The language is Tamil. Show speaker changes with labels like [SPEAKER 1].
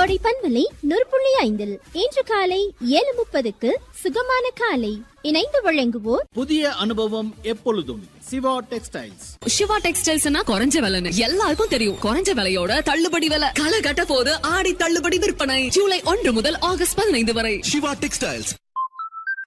[SPEAKER 1] கோடை பண்பலை 100.5 இன்று காலை 7:30க்கு சுகமான காலை இணைந்து வழங்குவோர்
[SPEAKER 2] புதிய அனுபவம் எப்பொழுதும் சிவா டெக்ஸ்டைல்ஸ்.
[SPEAKER 3] சிவா டெக்ஸ்டைல்ஸ்னா குறைஞ்ச விலைன்னு எல்லாருக்கும் தெரியும். குறைஞ்ச விலையோட தள்ளுபடி விலை. களை கட்ட போது ஆடி தள்ளுபடி விற்பனை ஜூலை 1 முதல் ஆகஸ்ட் 15 வரை.
[SPEAKER 4] சிவா டெக்ஸ்டைல்ஸ்.